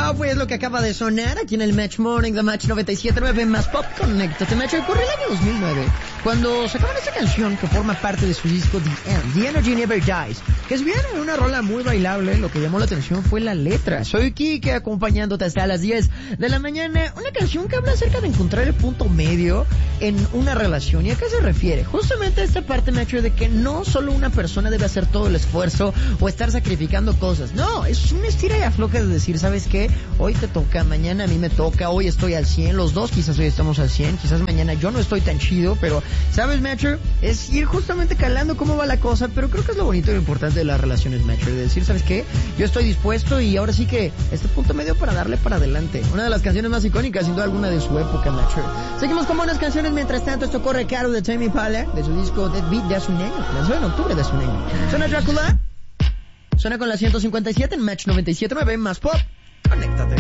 Love es lo que acaba de sonar aquí en el Match Morning de Match 97.9 más Pop. Conéctate, Match. Ocurrió el año 2009 cuando sacaban esta canción que forma parte de su disco The End, The Energy Never Dies, que es bien una rola muy bailable. Lo que llamó la atención fue la letra. Soy Kike acompañándote hasta las 10 de la mañana. Una canción que habla acerca de encontrar el punto medio en una relación. ¿Y a qué se refiere? Justamente a esta parte, Match, de que no solo una persona debe hacer todo el esfuerzo o estar sacrificando cosas. No, es un estira y afloja de decir, ¿sabes qué? Hoy te toca, mañana a mí me toca, hoy estoy al 100, los dos quizás hoy estamos al 100, quizás mañana yo no estoy tan chido, pero, ¿sabes, Matcher? Es ir justamente calando cómo va la cosa, pero creo que es lo bonito y lo importante de las relaciones, Matcher, de decir, ¿sabes qué? Yo estoy dispuesto y ahora sí que este punto medio para darle para adelante. Una de las canciones más icónicas, sin duda alguna, de su época, Matcher. Seguimos con buenas canciones, mientras tanto esto corre caro de Tame Impala, de su disco Dead Beat de hace un año, lanzó en octubre de hace un año. ¿Suena Drácula? Suena con la 157 en Match 97.9 más Pop. Conéctate.